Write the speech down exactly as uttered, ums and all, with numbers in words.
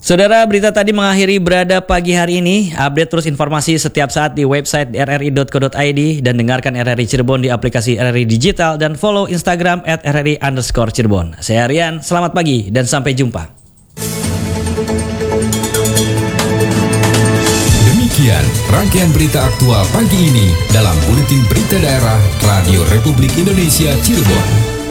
Saudara, berita tadi mengakhiri berada pagi hari ini. Update terus informasi setiap saat di website r r i dot co dot i d dan dengarkan R R I Cirebon di aplikasi R R I Digital dan follow Instagram at r r i underscore Cirebon. Saya Rian, selamat pagi dan sampai jumpa. Demikian rangkaian berita aktual pagi ini dalam Buletin Berita Daerah Radio Republik Indonesia Cirebon.